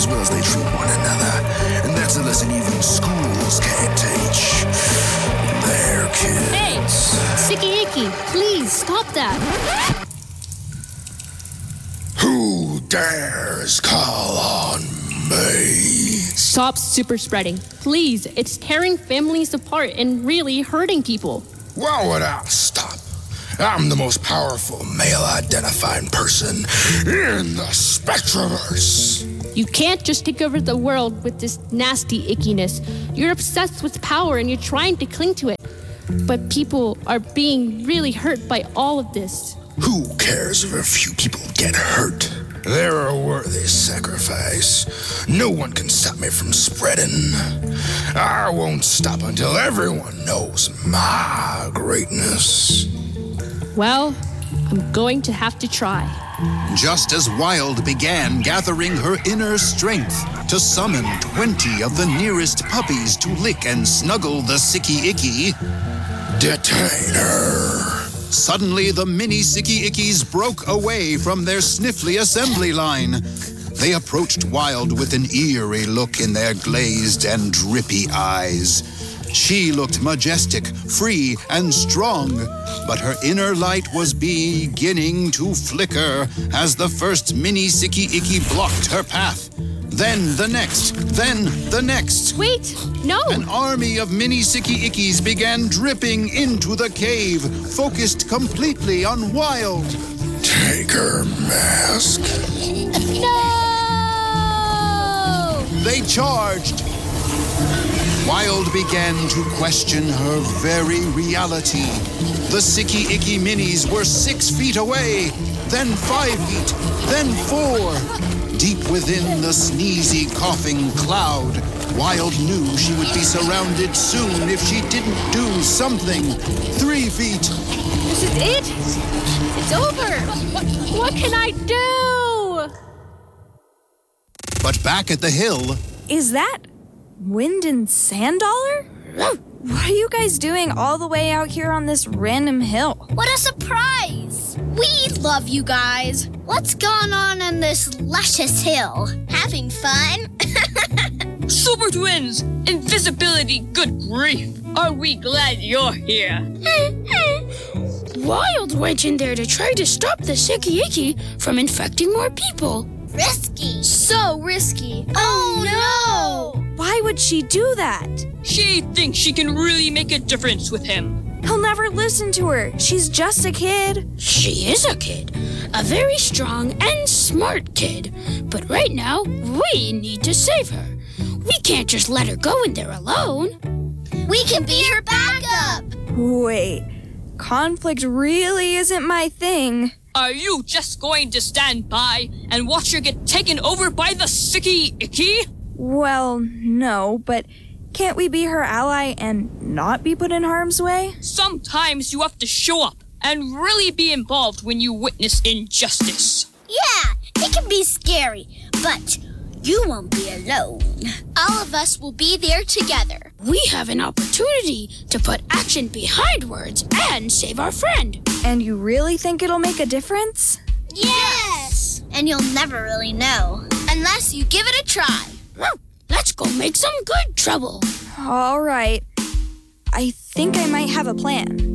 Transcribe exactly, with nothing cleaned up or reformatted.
as well as they treat one another. And that's a lesson even schools can't teach their kids. Hey, Sticky Icky, please stop that. Who dares call on me? Stop super spreading. Please, it's tearing families apart and really hurting people. Why would I stop? I'm the most powerful male-identifying person in the Spectroverse. You can't just take over the world with this nasty ickiness. You're obsessed with power and you're trying to cling to it. But people are being really hurt by all of this. Who cares if a few people get hurt? They're a worthy sacrifice. No one can stop me from spreading. I won't stop until everyone knows my greatness. Well, I'm going to have to try. Just as Wild began gathering her inner strength to summon twenty of the nearest puppies to lick and snuggle the Sicky Icky, Detain her. Suddenly the mini Sicky Ickies broke away from their sniffly assembly line. They approached Wild with an eerie look in their glazed and drippy eyes. She looked majestic, free, and strong, but her inner light was beginning to flicker as the first mini Sicky Icky blocked her path. Then the next, then the next. Wait, no! An army of mini Sicky Ickies began dripping into the cave, focused completely on Wild. Take her mask. No! They charged. Wild began to question her very reality. The Sicky Icky minis were six feet away, then five feet, then four. Deep within the sneezy, coughing cloud, Wild knew she would be surrounded soon if she didn't do something. Three feet. This is it? It's over! What can I do? But back at the hill... Is that Wind and Sanddollar? What are you guys doing all the way out here on this random hill? What a surprise! We love you guys. What's going on in this luscious hill? Having fun? Super twins! Invisibility, good grief! Are we glad you're here? Wild went in there to try to stop the Sicky Icky from infecting more people. Risky. So risky. Oh, no! Why would she do that? She thinks she can really make a difference with him. He'll never listen to her. She's just a kid. She is a kid. A very strong and smart kid. But right now, we need to save her. We can't just let her go in there alone. We can be her backup. Wait, conflict really isn't my thing. Are you just going to stand by and watch her get taken over by the Sicky Icky? Well, no, but can't we be her ally and not be put in harm's way? Sometimes you have to show up and really be involved when you witness injustice. Yeah, it can be scary, but you won't be alone. All of us will be there together. We have an opportunity to put action behind words and save our friend. And you really think it'll make a difference? Yes! And you'll never really know, unless you give it a try. Let's go make some good trouble. All right. I think I might have a plan.